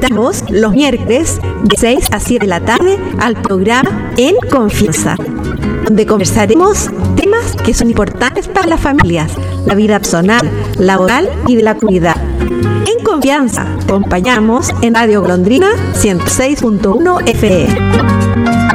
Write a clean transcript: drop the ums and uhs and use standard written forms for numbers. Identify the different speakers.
Speaker 1: invitamos los miércoles de 6 a 7 de la tarde al programa En Confianza, donde conversaremos temas que son importantes para las familias, la vida personal, laboral y de la comunidad. En Confianza, te acompañamos en Radio Golondrina 106.1 FM.